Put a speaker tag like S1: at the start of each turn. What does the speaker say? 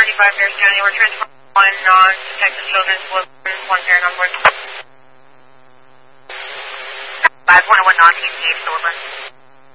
S1: 35 Bear County. We're transferring one non-detected children to one parent on board. 5.1 non-TCH, Sullivan.